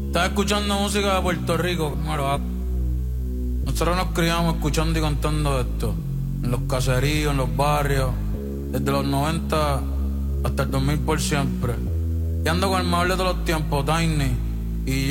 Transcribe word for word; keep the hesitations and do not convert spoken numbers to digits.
Estás escuchando música de Puerto Rico. Bueno, nosotros nos criamos escuchando y cantando esto. En los caseríos, en los barrios. Desde los noventa hasta el dos mil por siempre. Y ando con el mejor de todos los tiempos, Tiny. Y